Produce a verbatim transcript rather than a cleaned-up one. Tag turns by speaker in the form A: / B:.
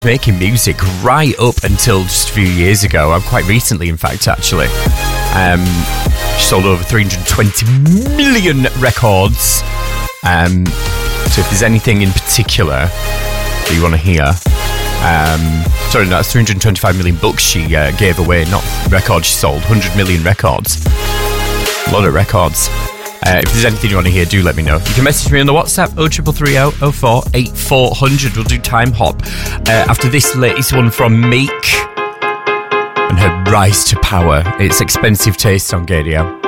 A: making music right up until just a few years ago. Um, quite recently, in fact, actually. Um, she sold over three hundred twenty million records. Um, so if there's anything in particular that you want to hear, um, sorry, no, that's three hundred twenty-five million books she uh, gave away, not records she sold. one hundred million records. A lot of records. Uh, if there's anything you want to hear, do let me know. You can message me on the WhatsApp oh three three oh oh four eight four hundred. We'll do Time Hop uh, after this latest one from Meek and her rise to power. It's Expensive Taste on Gadio.